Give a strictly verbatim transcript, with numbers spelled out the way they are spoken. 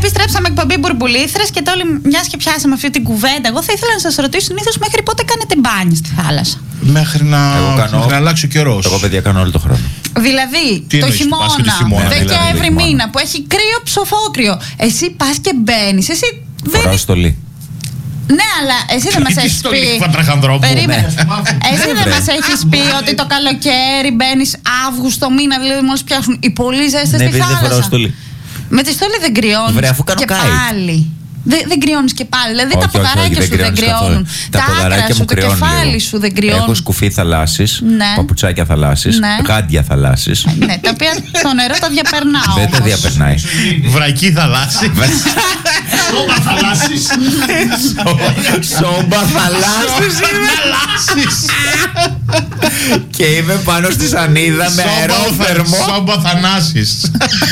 Επιστρέψαμε εκπομπή Μπουρμπουλήθρες και τώρα, μιας και πιάσαμε αυτή την κουβέντα, εγώ θα ήθελα να σας ρωτήσω συνήθως μέχρι πότε κάνετε μπάνι στη θάλασσα? Μέχρι να, κάνω, μέχρι να αλλάξει ο καιρός. Εγώ, παιδιά, κάνω όλο το χρόνο. Δηλαδή, Τι το εννοείς, χειμώνα, πας και τη χειμώνα, Δεκέμβρη δηλαδή, μήνα που έχει κρύο ψοφόκρυο, εσύ πας και μπαίνεις. Εσύ δεν. Φοράω στολή. Ναι, αλλά εσύ δεν μας έχεις πει. Περίμενε. Εσύ δεν μας έχεις πει ότι το καλοκαίρι μπαίνεις Αύγουστο μήνα, δηλαδή μόλις πιάσουν οι πολύ ζέστες στη θάλασσα. Ναι, δεν φοράω στολή. Με τη στολή δεν κρυώνεις. Βρε, αφού κάνω και kite. πάλι. Δεν, δεν κρυώνεις και πάλι. Δηλαδή όχι, τα ποδαράκια σου δεν κρυώνουν. Τα, τα άκρα σου, το κεφάλι λίγο. Σου δεν κρυώνουν. Έχω σκουφί θαλάσσης, ναι. παπουτσάκια θαλάσσης, ναι. γάντια θαλάσσης. Ναι, τα οποία το νερό τα διαπερνάω. Δεν τα διαπερνάει. Βρακή θαλάσση. Σόμπα θαλάσσης. Σόμπα θαλάσσης. Και είμαι πάνω στη σανίδα με αερόθερμο. Σόμπα θανάσης.